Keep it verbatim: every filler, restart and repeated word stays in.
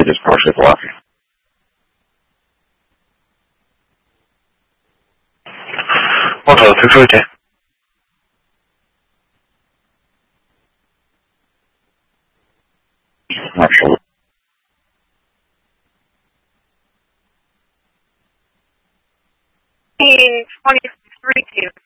it is partially blocking. Hotel six oh eight. Absolutely. Hey, twenty-three two.